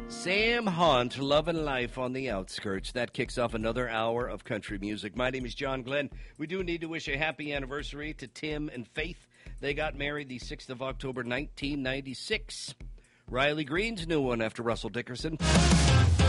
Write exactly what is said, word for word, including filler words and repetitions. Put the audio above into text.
Sam Hunt, Love and Life on the Outskirts. That kicks off another hour of country music. My name is John Glenn. We do need to wish a happy anniversary to Tim and Faith. They got married the sixth of October, nineteen ninety-six. Riley Green's new one after Russell Dickerson.